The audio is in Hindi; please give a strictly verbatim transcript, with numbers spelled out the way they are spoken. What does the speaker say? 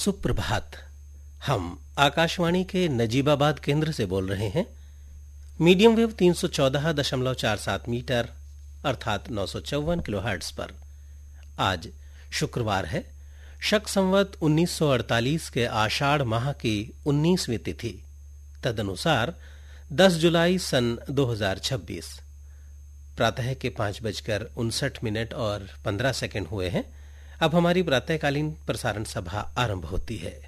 सुप्रभात। हम आकाशवाणी के नजीबाबाद केंद्र से बोल रहे हैं। मीडियम वेव तीन सौ चौदह दशमलव चार सात मीटर अर्थात नौ सौ चौवन किलोहर्ट्ज पर आज शुक्रवार है, शक संवत उन्नीस सौ अड़तालीस के आषाढ़ माह की उन्नीसवीं तिथि, तदनुसार दस जुलाई सन दो हजार छब्बीस। प्रातः के पांच बजकर उनसठ मिनट और पंद्रह सेकंड हुए हैं। अब हमारी प्रातःकालीन प्रसारण सभा आरंभ होती है।